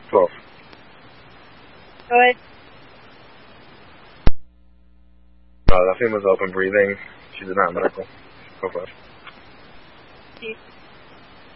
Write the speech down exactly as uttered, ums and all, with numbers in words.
twelve. Go ahead. Uh, that female's open breathing. She's not medical. Go for it.